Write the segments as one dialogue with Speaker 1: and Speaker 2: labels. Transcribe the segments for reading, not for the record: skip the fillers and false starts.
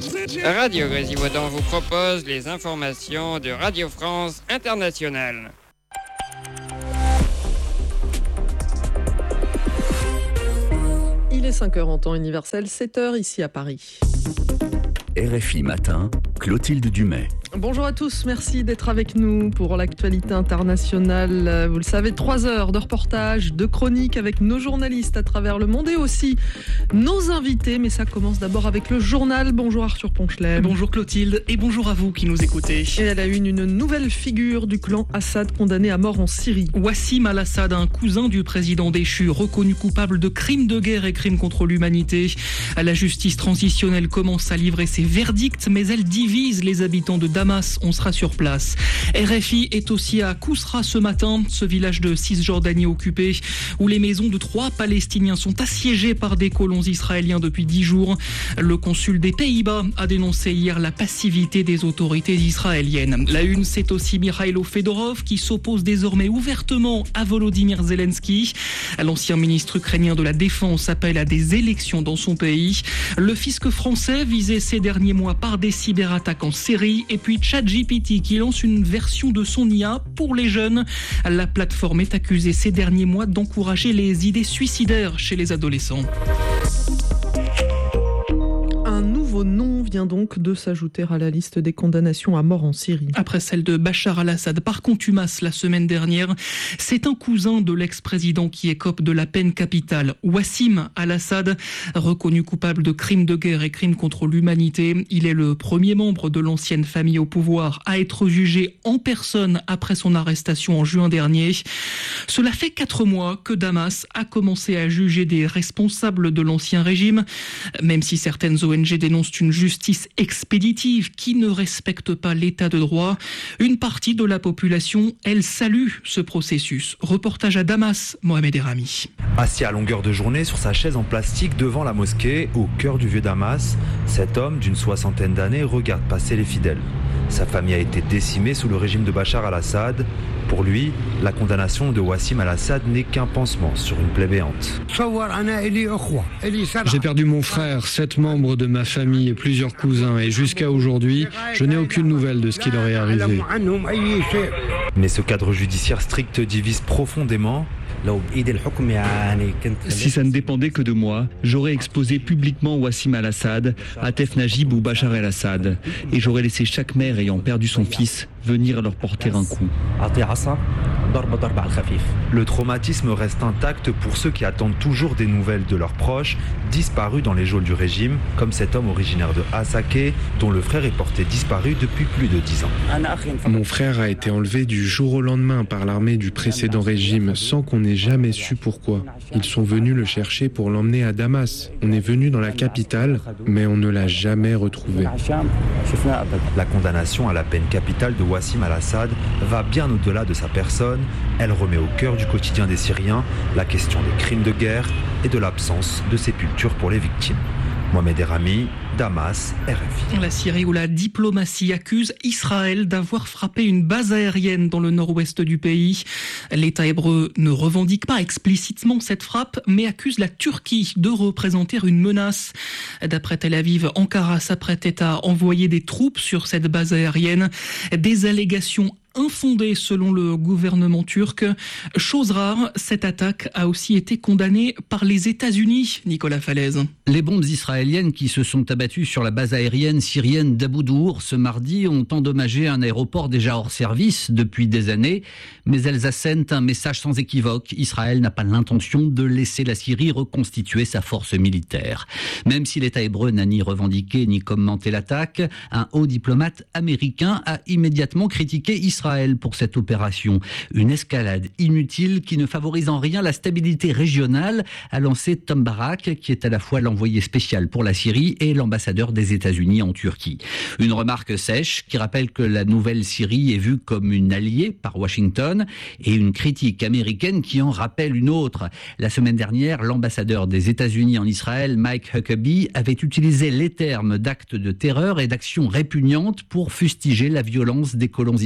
Speaker 1: Radio Grésivaudan vous propose les informations de Radio France Internationale.
Speaker 2: Il est 5h en temps universel, 7h ici à Paris.
Speaker 3: RFI Matin, Clotilde Dumais.
Speaker 2: Bonjour à tous, merci d'être avec nous pour l'actualité internationale. Vous le savez, 3 heures de reportage, de chroniques avec nos journalistes à travers le monde et aussi nos invités. Mais ça commence d'abord avec le journal. Bonjour Arthur Ponchelet.
Speaker 4: Bonjour Clotilde et bonjour à vous qui nous écoutez.
Speaker 2: Et à la une nouvelle figure du clan Assad condamné à mort en Syrie.
Speaker 4: Wassim al-Assad, un cousin du président déchu, reconnu coupable de crimes de guerre et crimes contre l'humanité. La justice transitionnelle commence à livrer ses verdicts, mais elle divise les habitants de Damas. On sera sur place. RFI est aussi à Kousra ce matin, ce village de Cisjordanie occupé, où les maisons de 3 Palestiniens sont assiégées par des colons israéliens depuis 10 jours. Le consul des Pays-Bas a dénoncé hier la passivité des autorités israéliennes. La une, c'est aussi Mikhailo Fedorov qui s'oppose désormais ouvertement à Volodymyr Zelensky. L'ancien ministre ukrainien de la Défense appelle à des élections dans son pays. Le fisc français visé ces derniers mois par des cyberattaques en série. Et puis ChatGPT qui lance une version de son IA pour les jeunes. La plateforme est accusée ces derniers mois d'encourager les idées suicidaires chez les adolescents.
Speaker 2: Un nouveau nom vient donc de s'ajouter à la liste des condamnations à mort en Syrie.
Speaker 4: Après celle de Bachar al-Assad par contumace la semaine dernière, c'est un cousin de l'ex-président qui écope de la peine capitale. Wassim al-Assad, reconnu coupable de crimes de guerre et crimes contre l'humanité. Il est le premier membre de l'ancienne famille au pouvoir à être jugé en personne après son arrestation en juin dernier. Cela fait 4 mois que Damas a commencé à juger des responsables de l'ancien régime, même si certaines ONG dénoncent une justice expéditive qui ne respecte pas l'état de droit. Une partie de la population, elle salue ce processus. Reportage à Damas, Mohamed Erami.
Speaker 5: Assis à longueur de journée sur sa chaise en plastique devant la mosquée, au cœur du vieux Damas, cet homme d'une 60aine d'années regarde passer les fidèles. Sa famille a été décimée sous le régime de Bachar al-Assad. Pour lui, la condamnation de Wassim al-Assad n'est qu'un pansement sur une plaie béante.
Speaker 6: J'ai perdu mon frère, 7 membres de ma famille et plusieurs cousins, et jusqu'à aujourd'hui, je n'ai aucune nouvelle de ce qui leur est arrivé.
Speaker 5: Mais ce cadre judiciaire strict divise profondément.
Speaker 7: Si ça ne dépendait que de moi, j'aurais exposé publiquement Wassim al-Assad, Atef Najib ou Bachar el-Assad, et j'aurais laissé chaque mère ayant perdu son fils venir leur porter un coup.
Speaker 5: Le traumatisme reste intact pour ceux qui attendent toujours des nouvelles de leurs proches, disparus dans les geôles du régime, comme cet homme originaire de Hasake, dont le frère est porté disparu depuis plus de 10 ans.
Speaker 6: Mon frère a été enlevé du jour au lendemain par l'armée du précédent régime, sans qu'on n'ait jamais su pourquoi. Ils sont venus le chercher pour l'emmener à Damas. On est venu dans la capitale, mais on ne l'a jamais retrouvé.
Speaker 5: La condamnation à la peine capitale de Wassim al-Assad va bien au-delà de sa personne. Elle remet au cœur du quotidien des Syriens la question des crimes de guerre et de l'absence de sépulture pour les victimes. Mohamed Erami, Damas, RFI.
Speaker 4: La Syrie où la diplomatie accuse Israël d'avoir frappé une base aérienne dans le nord-ouest du pays. L'État hébreu ne revendique pas explicitement cette frappe, mais accuse la Turquie de représenter une menace. D'après Tel Aviv, Ankara s'apprêtait à envoyer des troupes sur cette base aérienne. Des allégations infondée selon le gouvernement turc. Chose rare, cette attaque a aussi été condamnée par les États-Unis, Nicolas Falaise.
Speaker 8: Les bombes israéliennes qui se sont abattues sur la base aérienne syrienne d'Abu Dour ce mardi ont endommagé un aéroport déjà hors service depuis des années, mais elles assènent un message sans équivoque. Israël n'a pas l'intention de laisser la Syrie reconstituer sa force militaire. Même si l'État hébreu n'a ni revendiqué ni commenté l'attaque, un haut diplomate américain a immédiatement critiqué Israël pour cette opération. Une escalade inutile qui ne favorise en rien la stabilité régionale, a lancé Tom Barak, qui est à la fois l'envoyé spécial pour la Syrie et l'ambassadeur des États-Unis en Turquie. Une remarque sèche qui rappelle que la nouvelle Syrie est vue comme une alliée par Washington et une critique américaine qui en rappelle une autre. La semaine dernière, l'ambassadeur des États-Unis en Israël, Mike Huckabee, avait utilisé les termes d'actes de terreur et d'actions répugnantes pour fustiger la violence des colons israéliens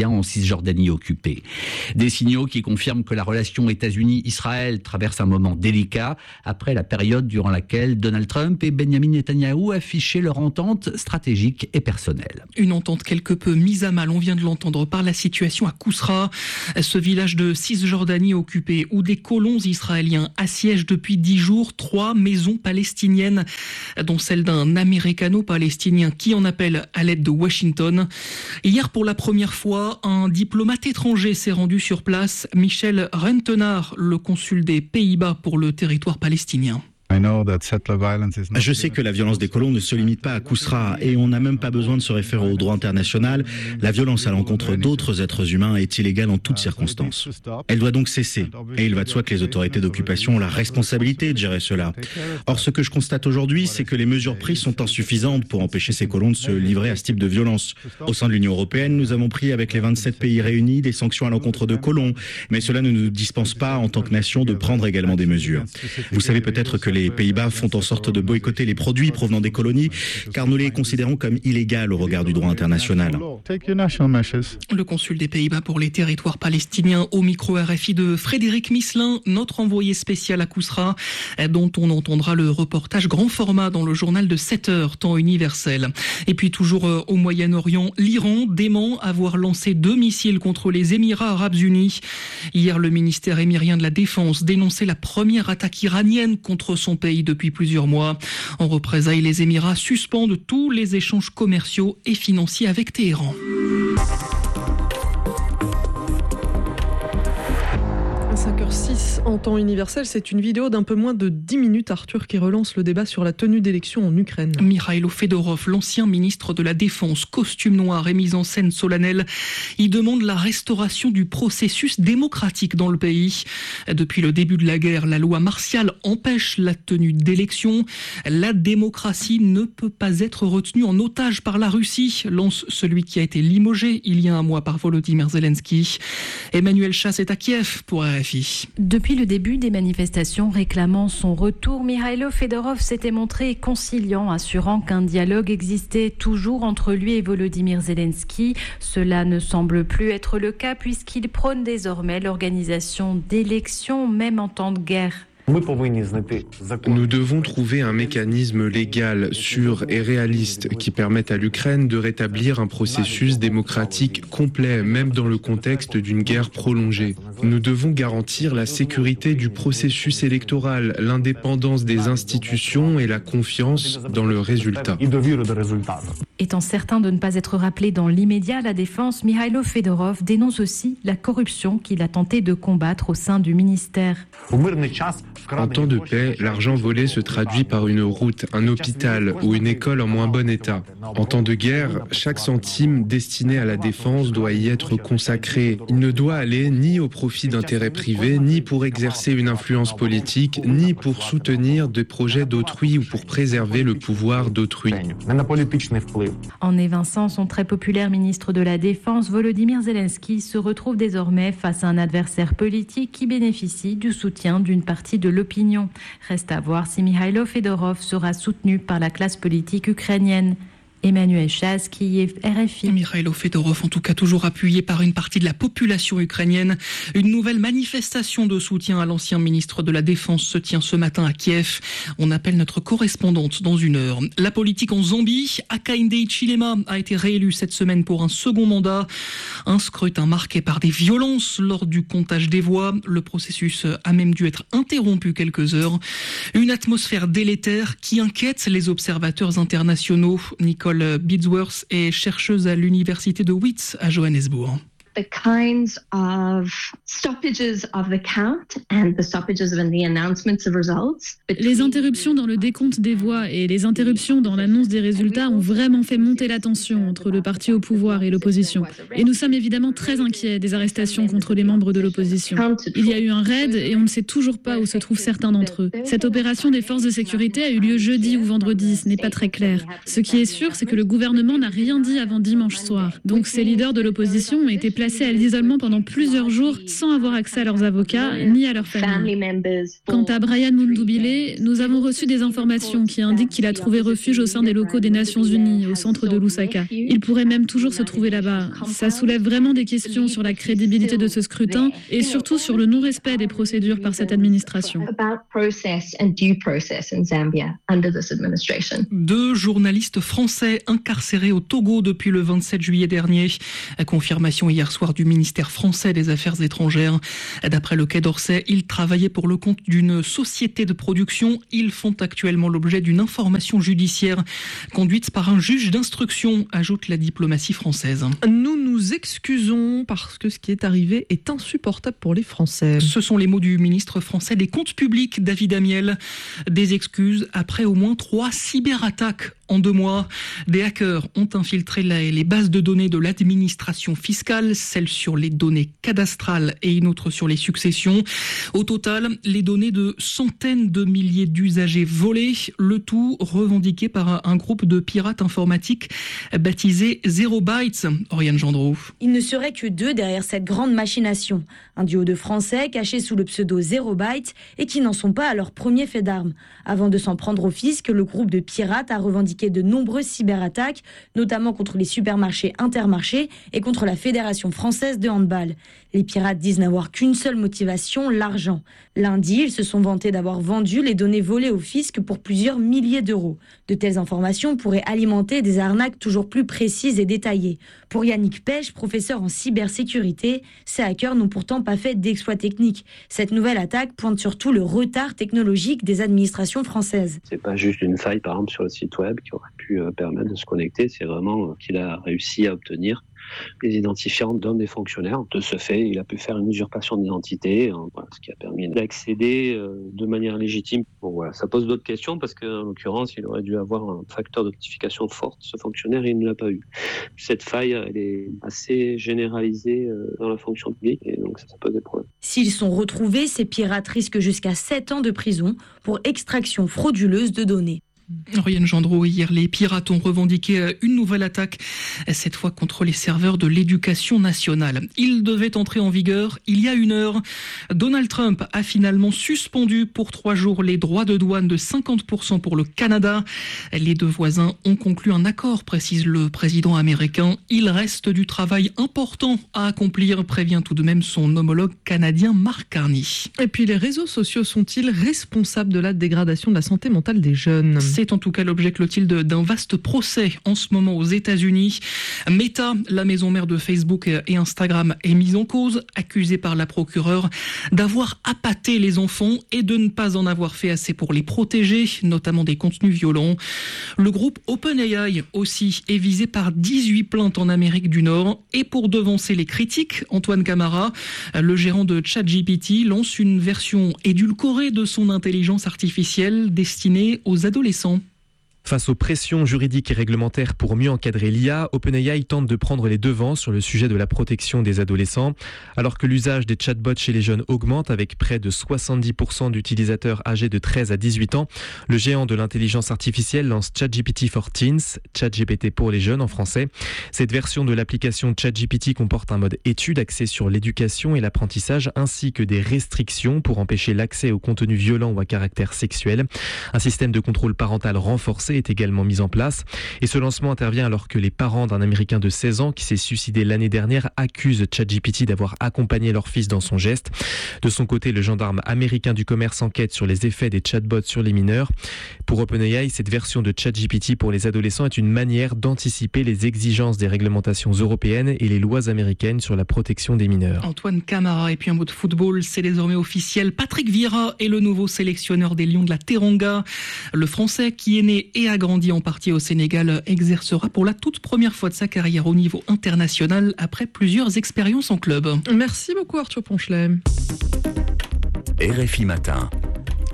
Speaker 8: israéliens en Cisjordanie occupée. Des signaux qui confirment que la relation États-Unis-Israël traverse un moment délicat après la période durant laquelle Donald Trump et Benjamin Netanyahou affichaient leur entente stratégique et personnelle.
Speaker 4: Une entente quelque peu mise à mal, on vient de l'entendre, par la situation à Kousra, ce village de Cisjordanie occupé où des colons israéliens assiègent depuis 10 jours 3 maisons palestiniennes, dont celle d'un américano-palestinien qui en appelle à l'aide de Washington. Hier, pour la première fois, un diplomate étranger s'est rendu sur place, Michel Rentenaar, le consul des Pays-Bas pour le territoire palestinien.
Speaker 9: Je sais que la violence des colons ne se limite pas à Kousra et on n'a même pas besoin de se référer au droit international. La violence à l'encontre d'autres êtres humains est illégale en toutes circonstances. Elle doit donc cesser et il va de soi que les autorités d'occupation ont la responsabilité de gérer cela. Or, ce que je constate aujourd'hui, c'est que les mesures prises sont insuffisantes pour empêcher ces colons de se livrer à ce type de violence. Au sein de l'Union européenne, nous avons pris avec les 27 pays réunis des sanctions à l'encontre de colons, mais cela ne nous dispense pas en tant que nation de prendre également des mesures. Vous savez peut-être que les Pays-Bas font en sorte de boycotter les produits provenant des colonies, car nous les considérons comme illégales au regard du droit international.
Speaker 4: Le consul des Pays-Bas pour les territoires palestiniens au micro RFI de Frédéric Misselin, notre envoyé spécial à Kousra, dont on entendra le reportage grand format dans le journal de 7h, temps universel. Et puis toujours au Moyen-Orient, l'Iran dément avoir lancé 2 missiles contre les Émirats Arabes Unis. Hier, le ministère émirien de la Défense dénonçait la première attaque iranienne contre son pays depuis plusieurs mois. En représailles, les Émirats suspendent tous les échanges commerciaux et financiers avec Téhéran.
Speaker 2: 5h06 en temps universel, c'est une vidéo d'un peu moins de 10 minutes, Arthur, qui relance le débat sur la tenue d'élections en Ukraine.
Speaker 4: Mikhailo Fedorov, l'ancien ministre de la Défense, costume noir et mise en scène solennelle, il demande la restauration du processus démocratique dans le pays. Depuis le début de la guerre, la loi martiale empêche la tenue d'élections. La démocratie ne peut pas être retenue en otage par la Russie, lance celui qui a été limogé il y a un mois par Volodymyr Zelensky. Emmanuel Chasse est à Kiev pour RFI.
Speaker 10: Depuis le début des manifestations réclamant son retour, Mikhailo Fedorov s'était montré conciliant, assurant qu'un dialogue existait toujours entre lui et Volodymyr Zelensky. Cela ne semble plus être le cas puisqu'il prône désormais l'organisation d'élections, même en temps de guerre.
Speaker 6: Nous devons trouver un mécanisme légal, sûr et réaliste qui permette à l'Ukraine de rétablir un processus démocratique complet, même dans le contexte d'une guerre prolongée. Nous devons garantir la sécurité du processus électoral, l'indépendance des institutions et la confiance dans le résultat.
Speaker 10: Étant certain de ne pas être rappelé dans l'immédiat à la défense, Mikhailo Fedorov dénonce aussi la corruption qu'il a tenté de combattre au sein du ministère.
Speaker 6: En temps de paix, l'argent volé se traduit par une route, un hôpital ou une école en moins bon état. En temps de guerre, chaque centime destiné à la défense doit y être consacré. Il ne doit aller ni au profit d'intérêts privés, ni pour exercer une influence politique, ni pour soutenir des projets d'autrui ou pour préserver le pouvoir d'autrui.
Speaker 10: En évinçant son très populaire ministre de la Défense, Volodymyr Zelensky se retrouve désormais face à un adversaire politique qui bénéficie du soutien d'une partie de l'opinion. Reste à voir si Mikhailo Fedorov sera soutenu par la classe politique ukrainienne. Emmanuel Chasse, Kiev, RFI.
Speaker 4: Mikhailo Fedorov, en tout cas toujours appuyé par une partie de la population ukrainienne. Une nouvelle manifestation de soutien à l'ancien ministre de la Défense se tient ce matin à Kiev. On appelle notre correspondante dans une heure. La politique en Zambie, Hakainde Hichilema a été réélu cette semaine pour un second mandat. Un scrutin marqué par des violences lors du comptage des voix. Le processus a même dû être interrompu quelques heures. Une atmosphère délétère qui inquiète les observateurs internationaux. Nicole Bidsworth est chercheuse à l'université de Wits à Johannesburg.
Speaker 11: The kinds of stoppages of the count and the stoppages in the announcements of results.
Speaker 12: Les interruptions dans le décompte des voix et les interruptions dans l'annonce des résultats ont vraiment fait monter la tension entre le parti au pouvoir et l'opposition. Et nous sommes évidemment très inquiets des arrestations contre les membres de l'opposition. Il y a eu un raid et on ne sait toujours pas où se trouvent certains d'entre eux. Cette opération des forces de sécurité a eu lieu jeudi ou vendredi, ce n'est pas très clair. Ce qui est sûr, c'est que le gouvernement n'a rien dit avant dimanche soir. Donc ces leaders de l'opposition ont été placés à l'isolement pendant plusieurs jours sans avoir accès à leurs avocats ni à leurs familles. Quant à Brian Mundubile, nous avons reçu des informations qui indiquent qu'il a trouvé refuge au sein des locaux des Nations Unies, au centre de Lusaka. Il pourrait même toujours se trouver là-bas. Ça soulève vraiment des questions sur la crédibilité de ce scrutin et surtout sur le non-respect des procédures par cette administration.
Speaker 4: 2 journalistes français incarcérés au Togo depuis le 27 juillet dernier. Confirmation hier soir du ministère français des Affaires étrangères. D'après le Quai d'Orsay, ils travaillaient pour le compte d'une société de production. Ils font actuellement l'objet d'une information judiciaire conduite par un juge d'instruction, ajoute la diplomatie française.
Speaker 2: Nous nous excusons parce que ce qui est arrivé est insupportable pour les Français.
Speaker 4: Ce sont les mots du ministre français des Comptes publics, David Amiel. Des excuses après au moins 3 cyberattaques en 2 mois. Des hackers ont infiltré les bases de données de l'administration fiscale, celle sur les données cadastrales et une autre sur les successions. Au total, les données de centaines de milliers d'usagers volées, le tout revendiqué par un groupe de pirates informatiques baptisé Zero Bytes. Oriane Gendreau.
Speaker 13: Il ne serait que 2 derrière cette grande machination. Un duo de Français cachés sous le pseudo Zero Bytes et qui n'en sont pas à leur premier fait d'armes. Avant de s'en prendre au fisc, le groupe de pirates a revendiqué de nombreuses cyberattaques, notamment contre les supermarchés Intermarché et contre la Fédération française de handball. Les pirates disent n'avoir qu'une seule motivation, l'argent. Lundi, ils se sont vantés d'avoir vendu les données volées au fisc pour plusieurs milliers d'euros. De telles informations pourraient alimenter des arnaques toujours plus précises et détaillées. Pour Yannick Pêche, professeur en cybersécurité, ces hackers n'ont pourtant pas fait d'exploit technique. Cette nouvelle attaque pointe surtout le retard technologique des administrations françaises.
Speaker 14: C'est pas juste une faille, par exemple, sur le site web qui aurait pu permettre de se connecter, c'est vraiment qu'il a réussi à obtenir les identifiants d'un des fonctionnaires. De ce fait, il a pu faire une usurpation d'identité, ce qui a permis d'accéder de manière légitime. Bon, voilà, ça pose d'autres questions parce qu'en l'occurrence, il aurait dû avoir un facteur d'authentification fort, ce fonctionnaire, et il ne l'a pas eu. Cette faille, elle est assez généralisée dans la fonction publique et donc ça pose des problèmes.
Speaker 13: S'ils sont retrouvés, ces pirates risquent jusqu'à 7 ans de prison pour extraction frauduleuse de données.
Speaker 4: Oriane Gendreau, hier, les pirates ont revendiqué une nouvelle attaque, cette fois contre les serveurs de l'éducation nationale. Il devait entrer en vigueur il y a 1 heure. Donald Trump a finalement suspendu pour 3 jours les droits de douane de 50% pour le Canada. Les 2 voisins ont conclu un accord, précise le président américain. Il reste du travail important à accomplir, prévient tout de même son homologue canadien Mark Carney.
Speaker 2: Et puis les réseaux sociaux sont-ils responsables de la dégradation de la santé mentale des jeunes ?
Speaker 4: C'est en tout cas l'objet, Clotilde, d'un vaste procès en ce moment aux États-Unis. Meta, la maison mère de Facebook et Instagram, est mise en cause, accusée par la procureure d'avoir appâté les enfants et de ne pas en avoir fait assez pour les protéger, notamment des contenus violents. Le groupe OpenAI aussi est visé par 18 plaintes en Amérique du Nord. Et pour devancer les critiques, Antoine Camara, le gérant de ChatGPT, lance une version édulcorée de son intelligence artificielle destinée aux adolescents.
Speaker 15: Face aux pressions juridiques et réglementaires pour mieux encadrer l'IA, OpenAI tente de prendre les devants sur le sujet de la protection des adolescents. Alors que l'usage des chatbots chez les jeunes augmente avec près de 70% d'utilisateurs âgés de 13 à 18 ans, le géant de l'intelligence artificielle lance ChatGPT for Teens, ChatGPT pour les jeunes en français. Cette version de l'application ChatGPT comporte un mode étude axé sur l'éducation et l'apprentissage ainsi que des restrictions pour empêcher l'accès aux contenus violents ou à caractère sexuel. Un système de contrôle parental renforcé est également mis en place. Et ce lancement intervient alors que les parents d'un Américain de 16 ans qui s'est suicidé l'année dernière accusent ChatGPT d'avoir accompagné leur fils dans son geste. De son côté, le gendarme américain du commerce enquête sur les effets des chatbots sur les mineurs. Pour OpenAI, cette version de ChatGPT pour les adolescents est une manière d'anticiper les exigences des réglementations européennes et les lois américaines sur la protection des mineurs.
Speaker 4: Antoine Camara, et puis un mot de football, c'est désormais officiel. Patrick Vieira est le nouveau sélectionneur des Lions de la Teranga. Le Français qui est né et a grandi en partie au Sénégal exercera pour la toute première fois de sa carrière au niveau international après plusieurs expériences en club.
Speaker 2: Merci beaucoup Arthur Ponchelet.
Speaker 3: RFI Matin.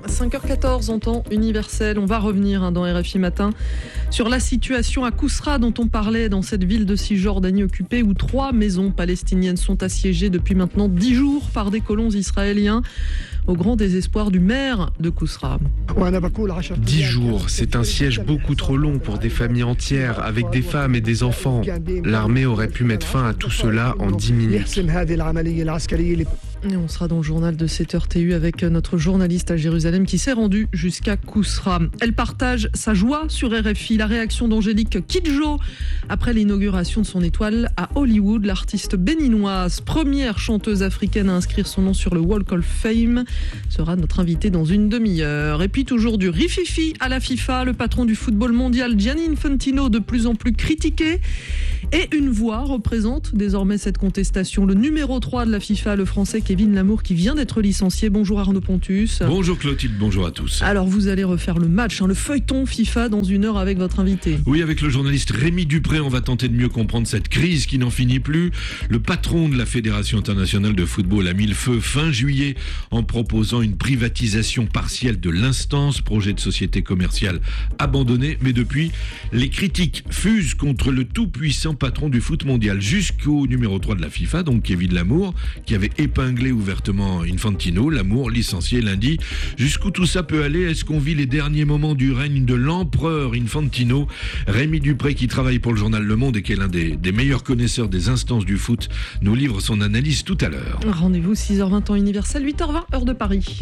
Speaker 2: 5h14 en temps universel. On va revenir dans RFI Matin sur la situation à Kousra dont on parlait dans cette ville de Cisjordanie occupée où 3 maisons palestiniennes sont assiégées depuis maintenant 10 jours par des colons israéliens au grand désespoir du maire de Kousra.
Speaker 6: 10 jours, c'est un siège beaucoup trop long pour des familles entières avec des femmes et des enfants. L'armée aurait pu mettre fin à tout cela en 10 minutes.
Speaker 2: Et on sera dans le journal de 7h TU avec notre journaliste à Jérusalem qui s'est rendu jusqu'à Kousra. Elle partage sa joie sur RFI, la réaction d'Angélique Kidjo après l'inauguration de son étoile à Hollywood. L'artiste béninoise, première chanteuse africaine à inscrire son nom sur le Walk of Fame, sera notre invitée dans une demi-heure. Et puis toujours du rififi à la FIFA, le patron du football mondial Gianni Infantino de plus en plus critiqué. Et une voix représente désormais cette contestation, le numéro 3 de la FIFA, le français Kevin Lamour qui vient d'être licencié. Bonjour Arnaud Pontus.
Speaker 16: Bonjour Clotilde, bonjour à tous.
Speaker 2: Alors vous allez refaire le match, le feuilleton FIFA dans une heure avec votre invité.
Speaker 16: Oui, avec le journaliste Rémi Dupré, on va tenter de mieux comprendre cette crise qui n'en finit plus. Le patron de la Fédération internationale de football a mis le feu fin juillet en proposant une privatisation partielle de l'instance, projet de société commerciale abandonné. Mais depuis, les critiques fusent contre le tout-puissant patron du foot mondial jusqu'au numéro 3 de la FIFA, donc Kevin Lamour, qui avait épinglé ouvertement Infantino. Lamour licencié lundi. Jusqu'où tout ça peut aller? Est-ce qu'on vit les derniers moments du règne de l'empereur Infantino? Rémi Dupré, qui travaille pour le journal Le Monde et qui est l'un des meilleurs connaisseurs des instances du foot, nous livre son analyse tout à l'heure.
Speaker 2: Rendez-vous 6h20 temps universel, 8h20 heure de Paris.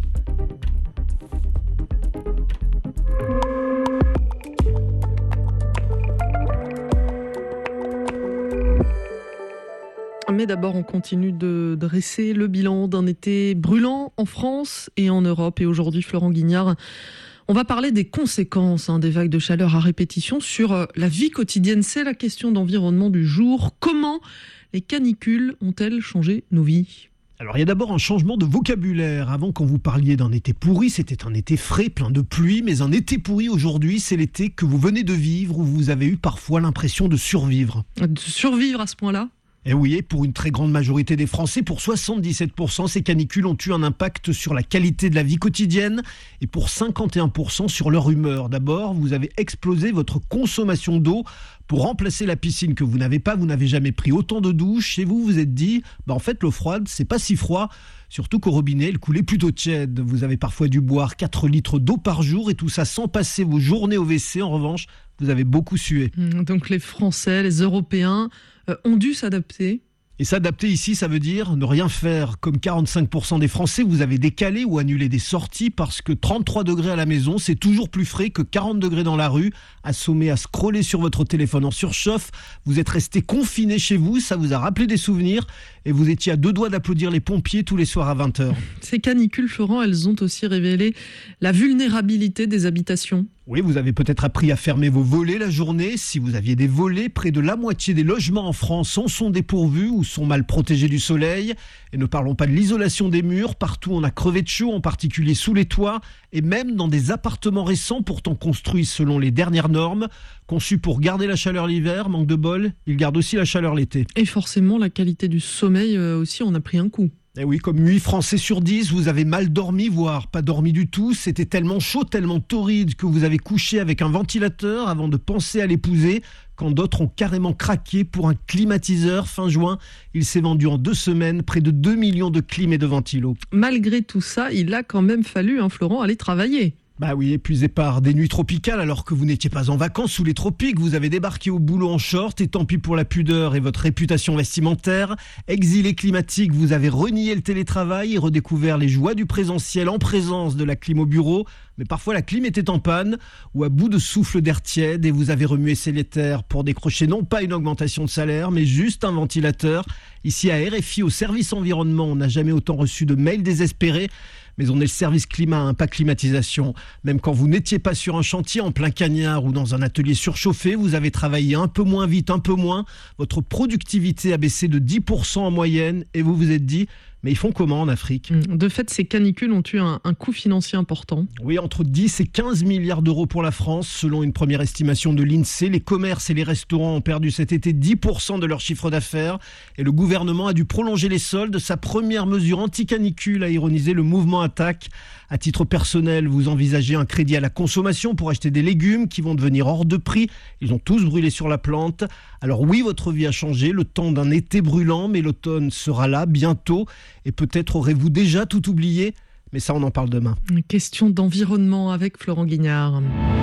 Speaker 2: Mais d'abord, on continue de dresser le bilan d'un été brûlant en France et en Europe. Et aujourd'hui, Florent Guignard, on va parler des conséquences des vagues de chaleur à répétition sur la vie quotidienne. C'est la question d'environnement du jour. Comment les canicules ont-elles changé nos vies ?
Speaker 17: Alors il y a d'abord un changement de vocabulaire. Avant, quand vous parliez d'un été pourri, c'était un été frais, plein de pluie. Mais un été pourri aujourd'hui, c'est l'été que vous venez de vivre, où vous avez eu parfois l'impression de survivre. De survivre à ce point-là ? Et oui, pour une très grande majorité des Français, pour 77%, ces canicules ont eu un impact sur la qualité de la vie quotidienne et pour 51% sur leur humeur. D'abord, vous avez explosé votre consommation d'eau pour remplacer la piscine que vous n'avez pas. Vous n'avez jamais pris autant de douches et vous vous êtes dit, en fait, l'eau froide, c'est pas si froid. Surtout qu'au robinet, elle coulait plutôt tiède. Vous avez parfois dû boire 4 litres d'eau par jour et tout ça sans passer vos journées au WC. En revanche, vous avez beaucoup sué. Donc les Français, les Européens ont dû s'adapter. Et s'adapter ici, ça veut dire ne rien faire. Comme 45% des Français, vous avez décalé ou annulé des sorties parce que 33 degrés à la maison, c'est toujours plus frais que 40 degrés dans la rue. Assommé à scroller sur votre téléphone en surchauffe, vous êtes resté confiné chez vous, ça vous a rappelé des souvenirs et vous étiez à 2 doigts d'applaudir les pompiers tous les soirs à 20h. Ces canicules, Florent, elles ont aussi révélé la vulnérabilité des habitations. Oui, vous avez peut-être appris à fermer vos volets la journée. Si vous aviez des volets, près de la moitié des logements en France en sont dépourvus ou sont mal protégés du soleil. Et ne parlons pas de l'isolation des murs. Partout, on a crevé de chaud, en particulier sous les toits. Et même dans des appartements récents, pourtant construits selon les dernières normes. Conçus pour garder la chaleur l'hiver, manque de bol, ils gardent aussi la chaleur l'été. Et forcément, la qualité du sommeil aussi, on a pris un coup. Et oui, comme 8 Français sur 10, vous avez mal dormi, voire pas dormi du tout. C'était tellement chaud, tellement torride que vous avez couché avec un ventilateur avant de penser à l'épouser. Quand d'autres ont carrément craqué pour un climatiseur fin juin. Il s'est vendu en 2 semaines près de 2 millions de clim et de ventilos. Malgré tout ça, il a quand même fallu, Florent, aller travailler. Bah oui, épuisé par des nuits tropicales alors que vous n'étiez pas en vacances sous les tropiques, vous avez débarqué au boulot en short et tant pis pour la pudeur et votre réputation vestimentaire. Exilé climatique, vous avez renié le télétravail et redécouvert les joies du présentiel en présence de la clim au bureau. Mais parfois la clim était en panne ou à bout de souffle d'air tiède et vous avez remué Célétère pour décrocher non pas une augmentation de salaire mais juste un ventilateur. Ici à RFI, au service environnement, on n'a jamais autant reçu de mails désespérés. Mais on est le service climat, pas climatisation. Même quand vous n'étiez pas sur un chantier en plein cagnard ou dans un atelier surchauffé, vous avez travaillé un peu moins vite, un peu moins. Votre productivité a baissé de 10% en moyenne et vous vous êtes dit, Mais ils font comment en Afrique ?
Speaker 2: De fait, ces canicules ont eu un coût financier important.
Speaker 17: Oui, entre 10 et 15 milliards d'euros pour la France. Selon une première estimation de l'INSEE, les commerces et les restaurants ont perdu cet été 10% de leur chiffre d'affaires. Et le gouvernement a dû prolonger les soldes. Sa première mesure anti-canicule a ironisé le mouvement Attaque. À titre personnel, vous envisagez un crédit à la consommation pour acheter des légumes qui vont devenir hors de prix. Ils ont tous brûlé sur la plante. Alors oui, votre vie a changé, le temps d'un été brûlant, mais l'automne sera là bientôt. Et peut-être aurez-vous déjà tout oublié, mais ça on en parle demain.
Speaker 2: Une question d'environnement avec Florent Guignard.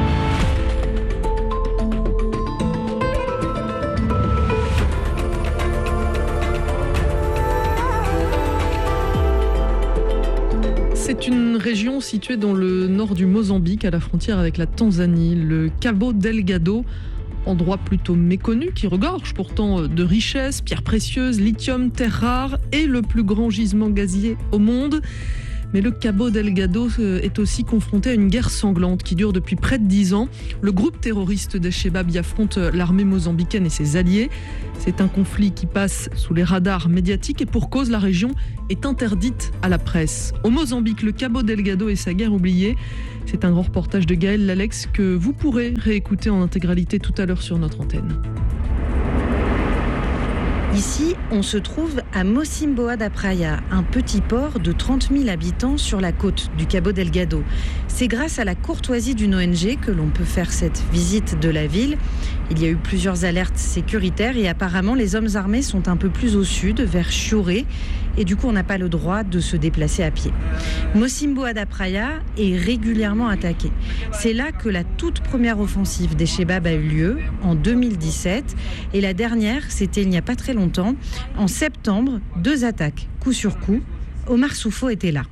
Speaker 2: C'est une région située dans le nord du Mozambique, à la frontière avec la Tanzanie, le Cabo Delgado, endroit plutôt méconnu qui regorge pourtant de richesses, pierres précieuses, lithium, terres rares et le plus grand gisement gazier au monde. Mais le Cabo Delgado est aussi confronté à une guerre sanglante qui dure depuis près de 10 ans. Le groupe terroriste d'Al-Shabaab y affronte l'armée mozambicaine et ses alliés. C'est un conflit qui passe sous les radars médiatiques et pour cause, la région est interdite à la presse. Au Mozambique, le Cabo Delgado et sa guerre oubliée. C'est un grand reportage de Gaël Lalex que vous pourrez réécouter en intégralité tout à l'heure sur notre antenne.
Speaker 13: Ici, on se trouve à Mocimboa da Praia, un petit port de 30 000 habitants sur la côte du Cabo Delgado. C'est grâce à la courtoisie d'une ONG que l'on peut faire cette visite de la ville. Il y a eu plusieurs alertes sécuritaires et apparemment les hommes armés sont un peu plus au sud, vers Chioré, et du coup on n'a pas le droit de se déplacer à pied. Mocimboa da Praia est régulièrement attaqué. C'est là que la toute première offensive des Al-Shabaab a eu lieu, en 2017, et la dernière, c'était il n'y a pas très longtemps, en septembre, 2 attaques, coup sur coup. Omar Soufo était là.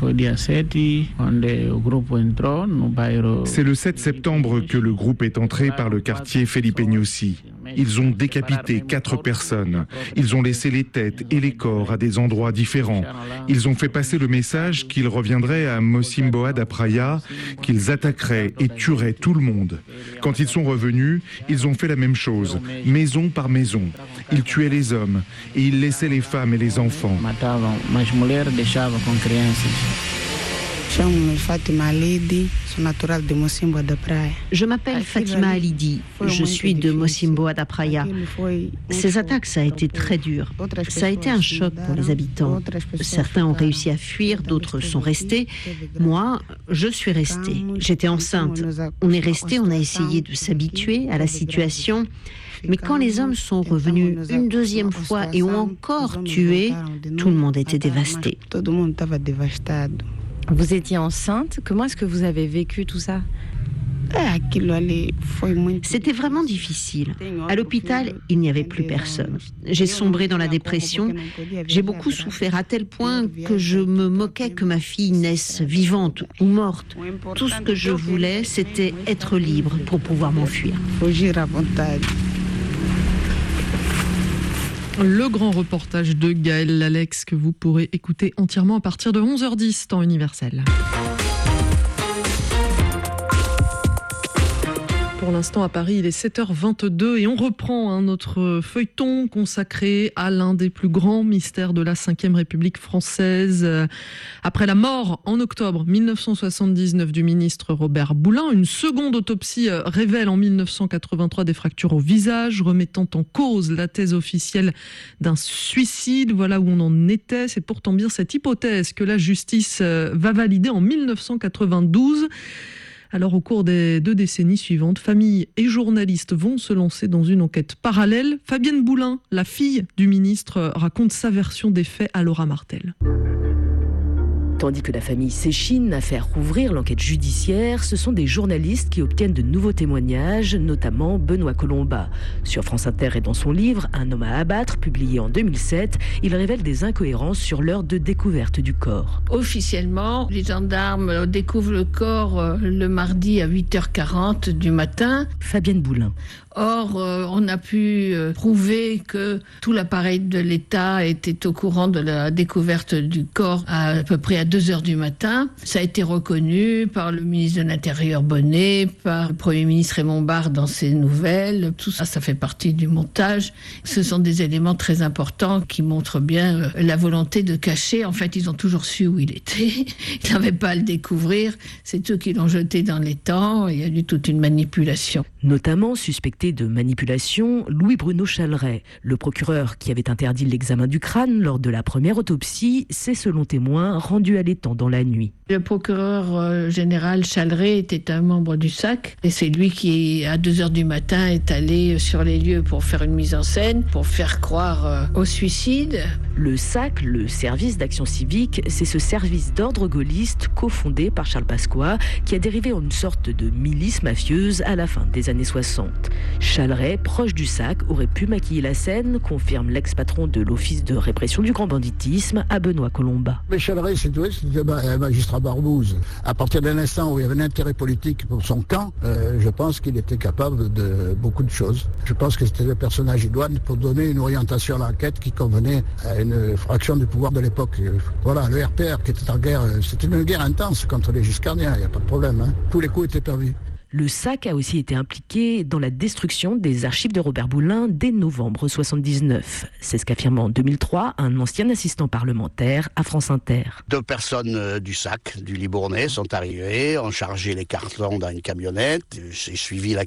Speaker 18: C'est le 7 septembre que le groupe est entré par le quartier Felipe Nhosi. Ils ont décapité 4 personnes. Ils ont laissé les têtes et les corps à des endroits différents. Ils ont fait passer le message qu'ils reviendraient à Mocimboa da Praia, qu'ils attaqueraient et tueraient tout le monde. Quand ils sont revenus, ils ont fait la même chose, maison par maison. Ils tuaient les hommes et ils laissaient les femmes et les enfants.
Speaker 19: Je m'appelle Fatima Alidi, je suis de Mocimboa da Praia. Ces attaques, ça a été très dur. Ça a été un choc pour les habitants. Certains ont réussi à fuir, d'autres sont restés. Moi, je suis restée. J'étais enceinte. On est resté, on a essayé de s'habituer à la situation. Mais quand les hommes sont revenus une deuxième fois et ont encore tué, tout le monde était dévasté.
Speaker 13: Vous étiez enceinte. Comment est-ce que vous avez vécu tout ça ?
Speaker 19: C'était vraiment difficile. À l'hôpital, il n'y avait plus personne. J'ai sombré dans la dépression. J'ai beaucoup souffert à tel point que je me moquais que ma fille naisse vivante ou morte. Tout ce que je voulais, c'était être libre pour pouvoir m'enfuir.
Speaker 2: Le grand reportage de Gaël Lalex que vous pourrez écouter entièrement à partir de 11h10 temps universel. Pour l'instant à Paris, il est 7h22 et on reprend notre feuilleton consacré à l'un des plus grands mystères de la Ve République française. Après la mort en octobre 1979 du ministre Robert Boulin, une seconde autopsie révèle en 1983 des fractures au visage, remettant en cause la thèse officielle d'un suicide. Voilà où on en était. C'est pourtant bien cette hypothèse que la justice va valider en 1992. Alors au cours des 2 décennies suivantes, famille et journalistes vont se lancer dans une enquête parallèle. Fabienne Boulin, la fille du ministre, raconte sa version des faits à Laura Martel.
Speaker 20: Tandis que la famille s'échine à faire rouvrir l'enquête judiciaire, ce sont des journalistes qui obtiennent de nouveaux témoignages, notamment Benoît Colomba. Sur France Inter et dans son livre « Un homme à abattre », publié en 2007, il révèle des incohérences sur l'heure de découverte du corps.
Speaker 21: Officiellement, les gendarmes découvrent le corps le mardi à 8h40 du matin.
Speaker 20: Fabienne Boulin.
Speaker 21: Or, on a pu prouver que tout l'appareil de l'État était au courant de la découverte du corps à peu près à 2h du matin. Ça a été reconnu par le ministre de l'Intérieur Bonnet, par le Premier ministre Raymond Barre dans ses nouvelles. Tout ça, ça fait partie du montage. Ce sont des éléments très importants qui montrent bien la volonté de cacher. En fait, ils ont toujours su où il était. Ils n'avaient pas à le découvrir. C'est eux qui l'ont jeté dans l'étang. Il y a eu toute une manipulation.
Speaker 20: Notamment suspecté de manipulation, Louis-Bruno Challeray, le procureur qui avait interdit l'examen du crâne lors de la première autopsie, s'est selon témoin rendu à l'étang dans la nuit.
Speaker 21: Le procureur général Challeray était un membre du SAC et c'est lui qui, à 2h du matin, est allé sur les lieux pour faire une mise en scène, pour faire croire au suicide.
Speaker 20: Le SAC, le service d'action civique, c'est ce service d'ordre gaulliste cofondé par Charles Pasqua qui a dérivé en une sorte de milice mafieuse à la fin des années 60. Challeray, proche du SAC, aurait pu maquiller la scène, confirme l'ex-patron de l'Office de répression du grand banditisme à Benoît Colomba.
Speaker 1: Mais Challeray, c'était un magistrat barbouze. À partir d'un instant où il y avait un intérêt politique pour son camp, je pense qu'il était capable de beaucoup de choses. Je pense que c'était le personnage idoine pour donner une orientation à l'enquête qui convenait à une fraction du pouvoir de l'époque. Voilà, le RPR qui était en guerre, c'était une guerre intense contre les Giscardiens, il n'y a pas de problème. Tous les coups étaient permis.
Speaker 20: Le SAC a aussi été impliqué dans la destruction des archives de Robert Boulin dès novembre 1979. C'est ce qu'affirme en 2003 un ancien assistant parlementaire à France Inter.
Speaker 22: 2 personnes du SAC, du Libournais, sont arrivées, ont chargé les cartons dans une camionnette. J'ai suivi la